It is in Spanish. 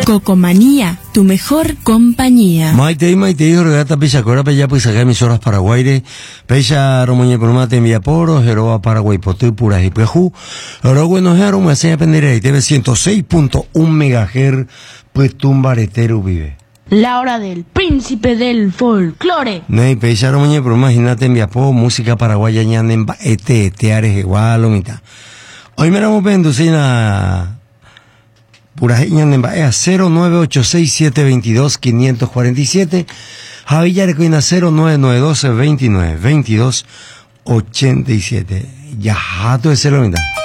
Cocomanía, tu mejor compañía. Maite, regata Pichacora, Pella, pues acá emisoras Paraguay, Pecha, Romoñe, Promate, Enviaporo, Jeroa, Paraguay, Potú, Puras y Pejú, Oro, Jero, me hacen aprender ahí, TV 106.1 MHz, pues Tumbaretero vive. La hora del príncipe del folclore. Ney, Pecha, Romoñe, pero imagínate, Enviaporo, música paraguaya, ñanden, teares, igual, mitad. Hoy me vamos viendo, Sina. Purajeña en Embaea 0986-722-547, Javillar Coina 0992-29-22-87. Ya jato de 090.